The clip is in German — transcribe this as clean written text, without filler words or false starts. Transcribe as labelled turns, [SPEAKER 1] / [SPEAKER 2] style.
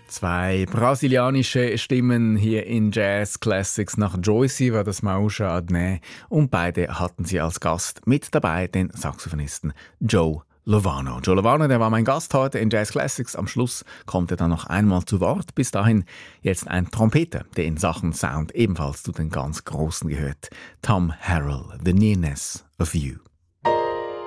[SPEAKER 1] Zwei brasilianische Stimmen hier in Jazz Classics. Nach Joyce war das Mausha Adnet und beide hatten sie als Gast mit dabei den Saxophonisten Joe Lovano. Joe Lovano, der war mein Gast heute in Jazz Classics. Am Schluss kommt er dann noch einmal zu Wort. Bis dahin jetzt ein Trompeter, der in Sachen Sound ebenfalls zu den ganz Großen gehört. Tom Harrell, The Nearness of You.